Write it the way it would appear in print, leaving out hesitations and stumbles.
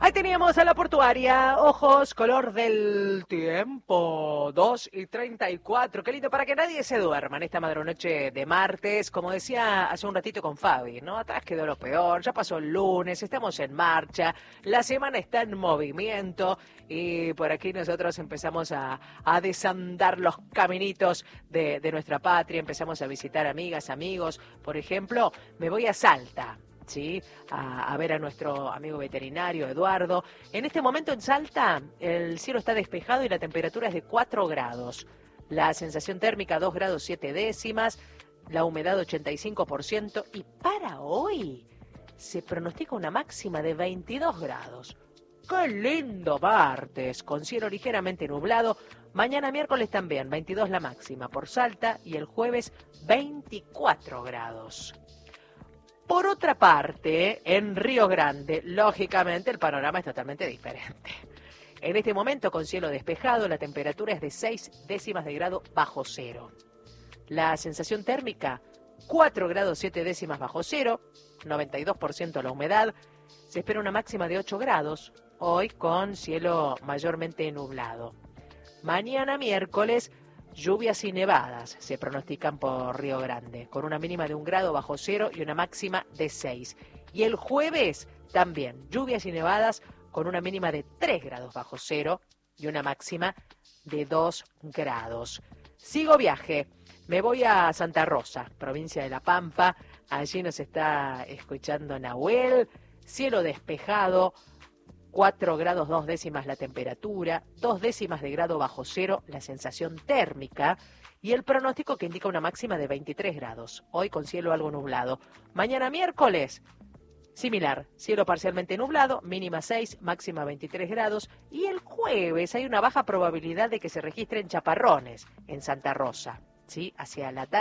Ahí teníamos a la portuaria, ojos, color del tiempo, 2:34. Qué lindo, para que nadie se duerma en esta madrunoche de martes. Como decía hace un ratito con Fabi, ¿no? Atrás quedó lo peor, ya pasó el lunes, estamos en marcha, la semana está en movimiento y por aquí nosotros empezamos a desandar los caminitos de nuestra patria, empezamos a visitar amigas, amigos. Por ejemplo, me voy a Salta. ¿Sí? A ver a nuestro amigo veterinario Eduardo. En este momento en Salta el cielo está despejado y la temperatura es de 4 grados. La sensación térmica 2 grados 7 décimas, la humedad 85% y para hoy se pronostica una máxima de 22 grados. ¡Qué lindo martes! Con cielo ligeramente nublado. Mañana miércoles también 22 la máxima por Salta y el jueves 24 grados. Por otra parte, en Río Grande, lógicamente el panorama es totalmente diferente. En este momento, con cielo despejado, la temperatura es de 6 décimas de grado bajo cero. La sensación térmica, 4 grados 7 décimas bajo cero, 92% la humedad. Se espera una máxima de 8 grados, hoy con cielo mayormente nublado. Mañana miércoles, lluvias y nevadas se pronostican por Río Grande, con una mínima de 1 grado bajo cero y una máxima de 6. Y el jueves también, lluvias y nevadas con una mínima de 3 grados bajo cero y una máxima de 2 grados. Sigo viaje, me voy a Santa Rosa, provincia de La Pampa. Allí nos está escuchando Nahuel, cielo despejado, 4 grados 2 décimas la temperatura, 2 décimas de grado bajo cero la sensación térmica y el pronóstico que indica una máxima de 23 grados, hoy con cielo algo nublado. Mañana miércoles, similar, cielo parcialmente nublado, mínima 6, máxima 23 grados y el jueves hay una baja probabilidad de que se registren chaparrones en Santa Rosa, ¿sí? Hacia la tarde.